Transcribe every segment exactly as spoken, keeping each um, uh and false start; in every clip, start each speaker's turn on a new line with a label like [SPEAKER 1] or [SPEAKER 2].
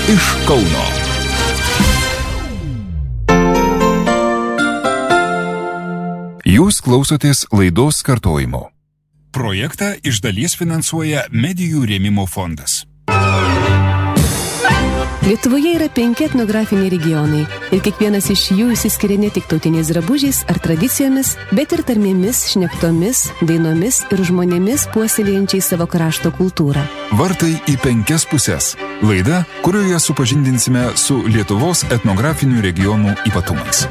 [SPEAKER 1] iš Kauno. Jūs klausotės laidos kartojimo. Projektą iš dalies finansuoja Medijų rėmimo fondas.
[SPEAKER 2] Lietuvoje yra penki etnografiniai regionai ir kiekvienas iš jų išsiskiria ne tik tautiniais drabužiais ar tradicijomis, bet ir tarmėmis, šnektomis, dainomis ir žmonėmis puoselėjančiais savo krašto kultūrą.
[SPEAKER 1] Vartai į penkias pusės. Laida, kurioje supažindinsime su Lietuvos etnografinių regionų ypatumais.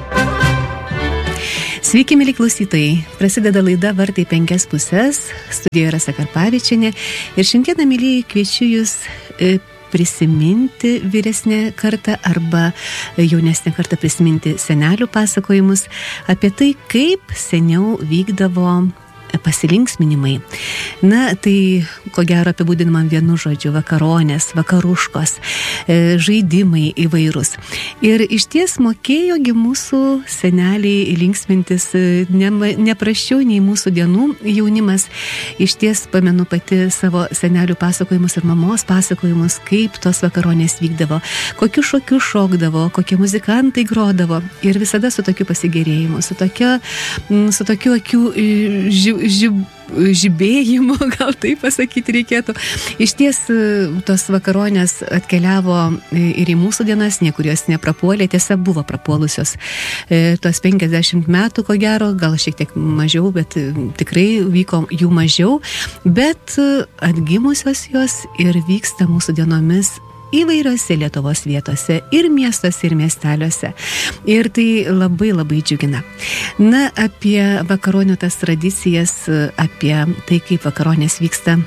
[SPEAKER 2] Sveiki, mėly klausytojai. Prasideda laida Vartai į penkias pusės. Studijoje Rasa Karpavičienė. Ir šiandieną, mėly, kviečiu jūs e, prisiminti vyresnę kartą arba jaunesnę kartą prisiminti senelių pasakojimus apie tai, kaip seniau vykdavo pasilinksminimai. Na, tai ko gero apibūdinama vienu žodžiu - vakaronės, vakaruškos, žaidimai įvairūs. Ir iš ties mokėjogi mūsų seneliai linksmintis ne, ne prasčiau nei mūsų dienų jaunimas. Iš ties pamenu pati savo senelių pasakojimus ir mamos pasakojimus, kaip tos vakaronės vykdavo, kokiu šokiu šokdavo, kokie muzikantai grodavo. Ir visada su tokiu pasigėrėjimu, su tokia, su tokiu akių ži, Žib, žibėjimo, gal taip pasakyti reikėtų. Iš ties tos vakaronės atkeliavo ir į mūsų dienas, niekur jos neprapuolė, tiesa buvo prapuolusios tos penkiasdešimt metų, ko gero, gal šiek tiek mažiau, bet tikrai vyko jų mažiau, bet atgimusios jos ir vyksta mūsų dienomis įvairiose Lietuvos vietose, ir miestuose, ir miesteliuose. Ir tai labai labai džiugina. Na, apie vakaronių tas tradicijas, apie tai, kaip vakaronės vyksta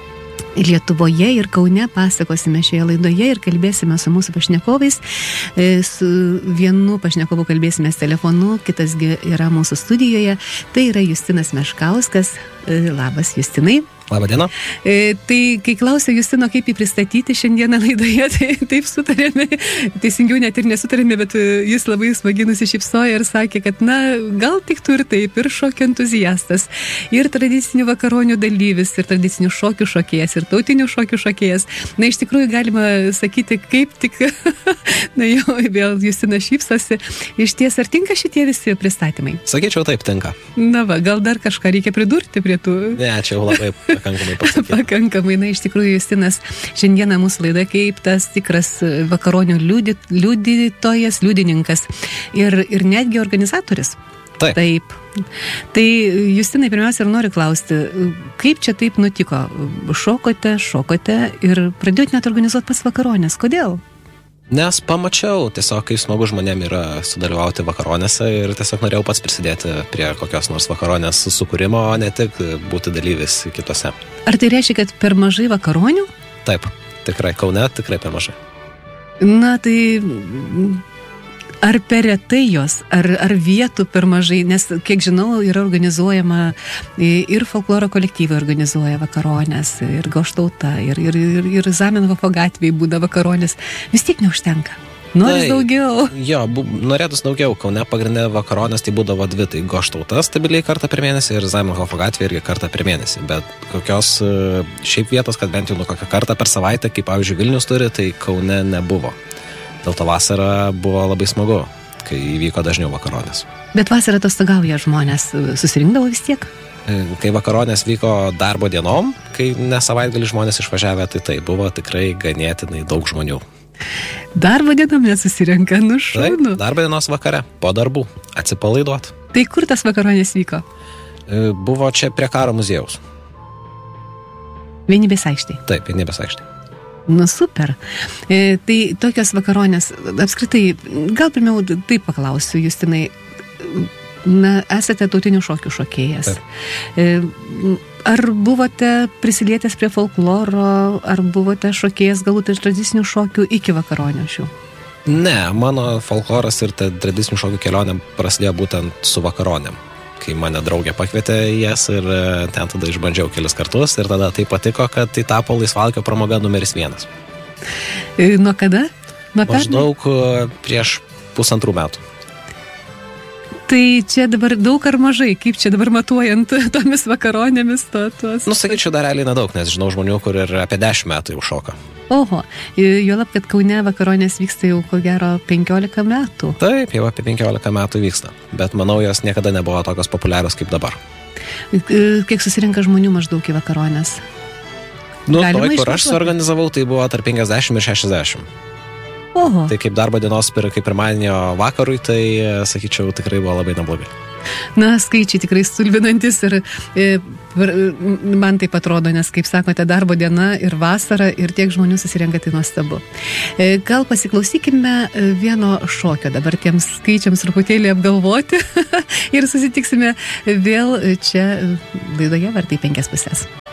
[SPEAKER 2] Lietuvoje ir Kaune, pasakosime šioje laidoje ir kalbėsime su mūsų pašnekovais. Su vienu pašnekovu kalbėsime telefonu, kitasgi yra mūsų studijoje. Tai yra Justinas Meškauskas. Labas, Justinai.
[SPEAKER 3] Labą dieną.
[SPEAKER 2] E, tai, kai klausė Justino, kaip jį pristatyti šiandieną laidoje, tai taip sutarėme, teisingiau net ir nesutarėme, bet jis labai smagiai nusišypsojo ir sakė, kad, na, gal tik tu ir taip, ir šokio entuziastas, ir tradicinių vakaronių dalyvis, ir tradicinių šokių šokėjas, ir tautinių šokių šokėjas. Na, iš tikrųjų galima sakyti, kaip tik, na jau vėl Justinas šypsosi. Iš ties, ar tinka šitie visi pristatymai?
[SPEAKER 3] Sakyčiau, taip tinka.
[SPEAKER 2] Na va, gal dar kažką reikia pridurti prie tų?
[SPEAKER 3] Ne, čia jau labai pakankamai pasakyti.
[SPEAKER 2] Pakankamai, na, iš tikrųjų, Justinas šiandieną mūsų laida kaip tas tikras vakaronių liudyt, liudytojas, liudininkas ir, ir netgi organizatorius.
[SPEAKER 3] Taip.
[SPEAKER 2] Taip. Tai, Justinai, pirmiausia, ir noriu klausti, kaip čia taip nutiko? Šokote, šokote ir pradėjote net organizuoti pas vakaronės. Kodėl?
[SPEAKER 3] Nes pamačiau tiesiog, kaip smagu žmonėm yra sudalyvauti vakaronėse ir tiesiog norėjau pats prisidėti prie kokios nors vakaronės sukūrimo, o ne tik būti dalyvis kitose.
[SPEAKER 2] Ar tai reiškia, kad per mažai vakaronių?
[SPEAKER 3] Taip, tikrai, Kaune tikrai per mažai.
[SPEAKER 2] Na, tai ar per retai jos, ar, ar vietų per mažai, nes, kiek žinau, yra organizuojama ir folkloro kolektyvai organizuoja vakaronės, ir Goštauta, ir, ir, ir, ir Zamenhofo gatvėje būda vakaronės. Vis tiek neužtenka. Noris tai, daugiau.
[SPEAKER 3] Jo, bu, norėtus daugiau. Kaune pagrindinė vakaronės tai būdavo dvi, tai Goštauta stabiliai kartą per mėnesį ir Zamenhofo gatvė irgi kartą per mėnesį. Bet kokios šiaip vietos, kad bent jau nu kokią kartą per savaitę, kaip pavyzdžiui Vilnius turi, tai Kaune nebuvo. Dėl to vasarą buvo labai smagu, kai įvyko dažniau vakaronės.
[SPEAKER 2] Bet vasarą atostogauja žmonės, susirinkdavo vis tiek?
[SPEAKER 3] Kai vakaronės vyko darbo dienom, kai ne savaitgalį žmonės išvažiavę, tai tai buvo tikrai ganėtinai daug žmonių.
[SPEAKER 2] Darbo dienom nesusirenka, nu šaunu.
[SPEAKER 3] Taip, darbo dienos vakare, po darbų, atsipalaiduot.
[SPEAKER 2] Tai kur tas vakaronės vyko?
[SPEAKER 3] Buvo čia prie Karo muziejaus.
[SPEAKER 2] Vienybės aikštėje?
[SPEAKER 3] Taip, Vienybės aikštėje.
[SPEAKER 2] Nu, super. E, tai tokios vakaronės, apskritai, gal pirmiau taip paklausiu, Justinai, na, esate tautinių šokių šokėjas. E, ar buvote prisilietęs prie folkloro, ar buvote šokėjas galbūt iš tradicinių šokių iki vakaronių šių?
[SPEAKER 3] Ne, mano folkloras ir tradicinių šokių kelionė prasidėjo būtent su vakaronėm. Kai mane draugė pakvietė jas ir ten tada išbandžiau kelis kartus ir tada tai patiko, kad tai tapo laisvalkio pramoga numeris vienas.
[SPEAKER 2] Nuo kada? Nuo
[SPEAKER 3] Maždaug prieš pusantrų metų.
[SPEAKER 2] Tai čia dabar daug ar mažai? Kaip čia dabar matuojant tomis vakaronėmis? To, tos...
[SPEAKER 3] Nu, sakyčiau, dar realiai nedaug, nes žinau žmonių, kur ir apie dešimt metų jau šoka.
[SPEAKER 2] Oho, juolab, kad Kaune vakaronės vyksta jau ko gero penkiolika metų.
[SPEAKER 3] Taip, jau apie penkiolika metų vyksta, bet manau, jos niekada nebuvo tokios populiarios kaip dabar.
[SPEAKER 2] Kiek susirinka žmonių maždaug į vakaronės?
[SPEAKER 3] Nu, toj, kur aš suorganizavau, tai buvo tarp penkiasdešimt ir šešiasdešimt.
[SPEAKER 2] Oho.
[SPEAKER 3] Tai kaip darbo dienos kaip pirmadienio vakarui, tai, sakyčiau, tikrai buvo labai neblogai.
[SPEAKER 2] Na, skaičiai tikrai stulbinantis ir e, man taip atrodo, nes, kaip sakote, darbo diena ir vasara ir tiek žmonių susirenka, tai nuostabu. E, gal pasiklausykime vieno šokio, dabar tiems skaičiams truputėlį apgalvoti ir susitiksime vėl čia laidoje Vartai penkias pusės.